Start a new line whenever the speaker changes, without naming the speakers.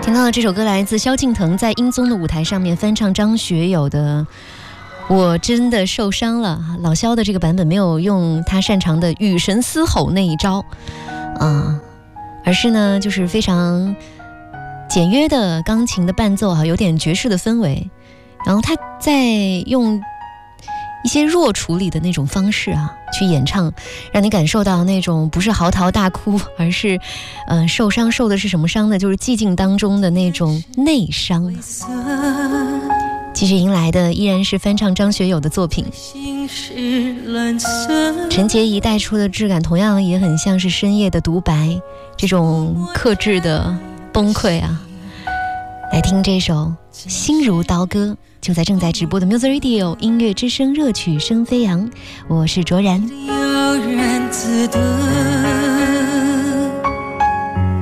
听到的这首歌来自萧敬腾在音综的舞台上面翻唱张学友的我真的受伤了。老萧的这个版本没有用他擅长的与神嘶吼那一招而是呢就是非常简约的钢琴的伴奏有点爵士的氛围，然后他在用一些弱处理的那种方式去演唱，让你感受到那种不是嚎啕大哭，而是受伤，受的是什么伤呢？就是寂静当中的那种内伤。继续迎来的依然是翻唱张学友的作品，陈洁仪带出的质感同样也很像是深夜的独白，这种克制的崩溃来听这首心如刀割，就在正在直播的 Music Radio 音乐之声，热曲声飞扬，我是卓然。悠然自得